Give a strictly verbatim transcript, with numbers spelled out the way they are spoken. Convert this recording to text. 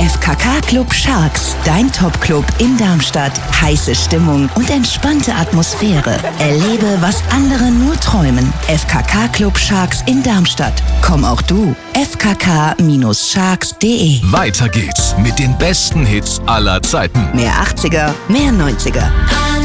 F K K Club Sharks, dein Top-Club in Darmstadt. Heiße Stimmung und entspannte Atmosphäre. Erlebe, was andere nur träumen. F K K Club Sharks in Darmstadt. Komm auch du. f k k Bindestrich sharks punkt de. Weiter geht's mit den besten Hits aller Zeiten. Mehr achtziger, mehr neunziger.